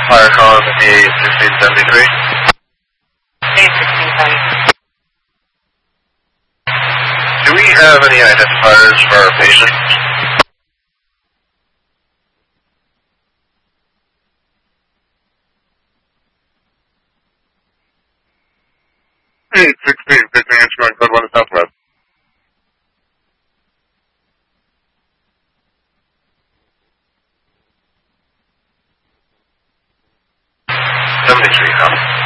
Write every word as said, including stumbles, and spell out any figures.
Fire calling the A sixteen seventy-three. A sixteen seventy-three. Do we have any identifiers for our patient? eight sixteen, fifteen inch going code one to southwest. seventy-three, huh?